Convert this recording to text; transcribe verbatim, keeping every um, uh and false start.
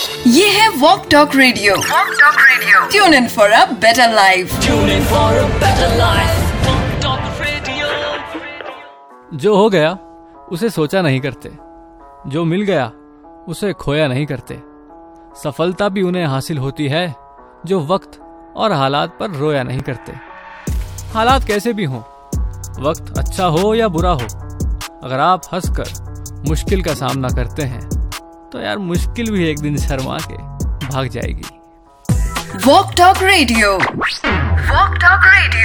ये है walk talk radio. Walk talk radio tune in for a better life. Tune in for a better life. Walk talk radio. जो हो गया उसे सोचा नहीं करते, जो मिल गया उसे खोया नहीं करते। सफलता भी उन्हें हासिल होती है जो वक्त और हालात पर रोया नहीं करते। हालात कैसे भी हों, वक्त अच्छा हो या बुरा हो, अगर आप हंसकर मुश्किल का सामना करते हैं तो यार मुश्किल भी एक दिन शर्मा के भाग जाएगी। Walk talk radio. Walk talk radio.